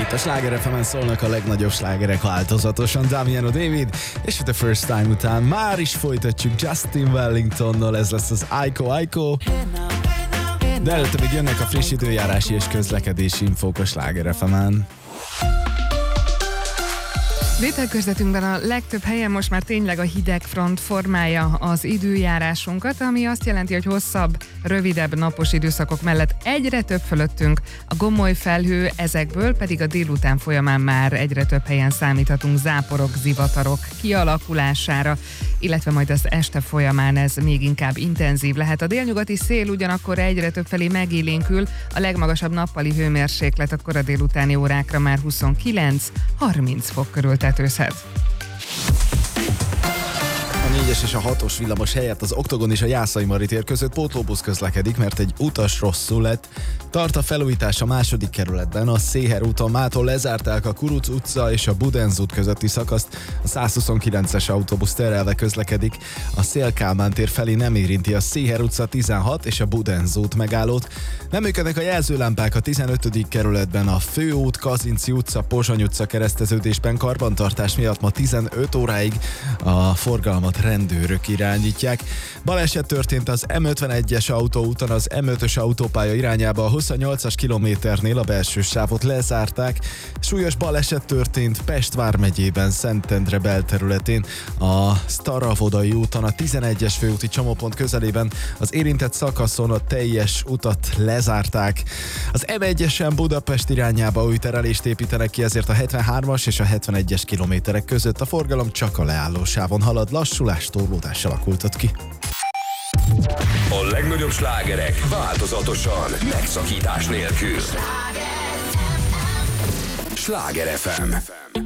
Itt a Sláger FM-en szólnak a legnagyobb slágerek változatosan. Damiano David, és a The First Time után már is folytatjuk Justin Wellingtonnal, ez lesz az Aiko Aiko. De előtte még jönnek a friss időjárási és közlekedési infók a Sláger FM-en. Vételkörzetünkben a legtöbb helyen most már tényleg a hidegfront formálja az időjárásunkat, ami azt jelenti, hogy hosszabb, rövidebb napos időszakok mellett egyre több fölöttünk a gomoly felhő, ezekből pedig a délután folyamán már egyre több helyen számíthatunk záporok, zivatarok kialakulására, illetve majd az este folyamán ez még inkább intenzív lehet. A délnyugati szél ugyanakkor egyre több felé megélénkül, a legmagasabb nappali hőmérséklet akkor a délutáni órákra már 29-30 fok körül tetőzhet. A 4-es és a 6-os villamos helyett az Oktogon és a Jászai Mari tér között pótlóbusz közlekedik, mert egy utas rosszul lett. Tart a felújítás a második kerületben, a Széher úton mától lezárták a Kuruc utca és a Budenz út közötti szakaszt, a 129-es autóbusz terelve közlekedik, a Széll-Kálmán tér felé nem érinti a Széher utca 16 és a Budenz út megállót. Nem működnek a jelzőlámpák a 15. kerületben, a Főút, Kazinczy utca, Pozsony utca kereszteződésben karbantartás miatt ma 15 óráig a forgalmat rendőrök irányítják. Baleset történt az M51-es autóúton, az M5-ös autópálya irányába a 28-as kilométernél, a belső sávot lezárták. Súlyos baleset történt Pest vármegyében, Szentendre belterületén, a Staravodai úton, a 11-es főúti csomópont közelében az érintett szakaszon a teljes utat lezárták. Az M1-esen Budapest irányába új terelést építenek ki, ezért a 73-as és a 71-es kilométerek között a forgalom csak a leállósávon halad, lassulás, torlódás alakult ott ki. A legnagyobb slágerek változatosan, megszakítás nélkül. Sláger FM.